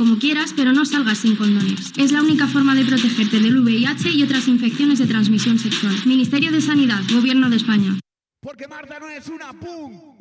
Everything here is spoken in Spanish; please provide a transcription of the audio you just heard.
como quieras, pero no salgas sin condones. Es la única forma de protegerte del VIH y otras infecciones de transmisión sexual. Ministerio de Sanidad, Gobierno de España. Porque Marta no es una pum.